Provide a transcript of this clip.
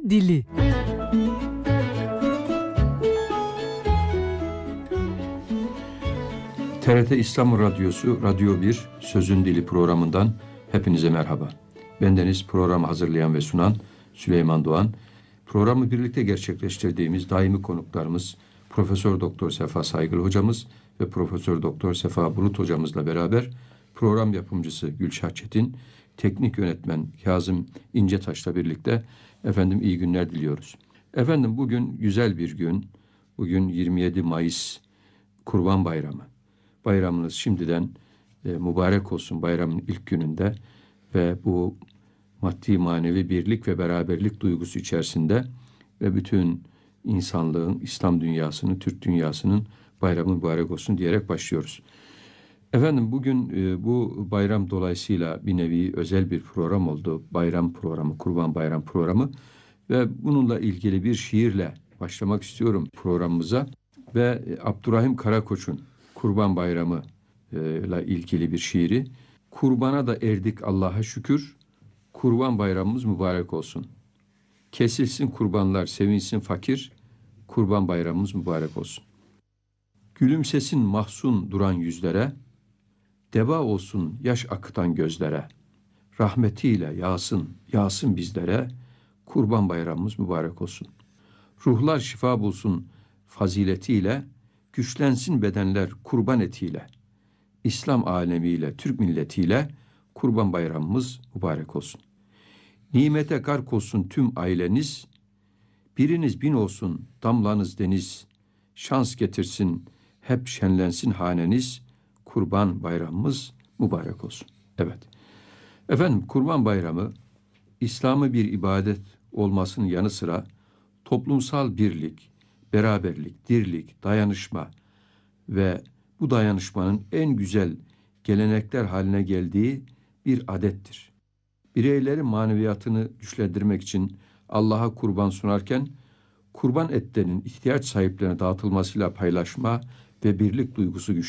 dili. TRT İstanbul Radyosu Radyo 1 Sözün Dili programından hepinize merhaba. Bendeniz programı hazırlayan ve sunan Süleyman Doğan. Programı birlikte gerçekleştirdiğimiz daimi konuklarımız Profesör Doktor Sefa Saygılı hocamız ve Profesör Doktor Sefa Bulut hocamızla beraber program yapımcısı Gülşah Çetin, teknik yönetmen Kazım İncetaş'la birlikte efendim iyi günler diliyoruz. Efendim bugün güzel bir gün. Bugün 27 Mayıs Kurban Bayramı. Bayramınız şimdiden mübarek olsun bayramın ilk gününde ve bu maddi manevi birlik ve beraberlik duygusu içerisinde ve bütün insanlığın, İslam dünyasının, Türk dünyasının bayramı mübarek olsun diyerek başlıyoruz. Efendim bugün bu bayram dolayısıyla bir nevi özel bir program oldu. Bayram programı, Kurban Bayram programı ve bununla ilgili bir şiirle başlamak istiyorum programımıza. Ve Abdurrahim Karakoç'un Kurban Bayramı ile ilgili bir şiiri. Kurbana da erdik Allah'a şükür, Kurban Bayramımız mübarek olsun. Kesilsin kurbanlar, sevinsin fakir, Kurban Bayramımız mübarek olsun. Gülümsesin mahzun duran yüzlere, deva olsun yaş akıtan gözlere, rahmetiyle yağsın bizlere, Kurban Bayramımız mübarek olsun. Ruhlar şifa bulsun faziletiyle, güçlensin bedenler kurban etiyle, İslam alemiyle, Türk milletiyle Kurban Bayramımız mübarek olsun. Nimete gark olsun tüm aileniz, biriniz bin olsun damlanız deniz, şans getirsin hep şenlensin haneniz, Kurban Bayramımız mübarek olsun. Evet. Efendim Kurban Bayramı İslam'ı bir ibadet olmasının yanı sıra toplumsal birlik, beraberlik, dirlik, dayanışma ve bu dayanışmanın en güzel gelenekler haline geldiği bir adettir. Bireylerin maneviyatını güçlendirmek için Allah'a kurban sunarken, kurban etlerinin ihtiyaç sahiplerine dağıtılmasıyla paylaşma ve birlik duygusu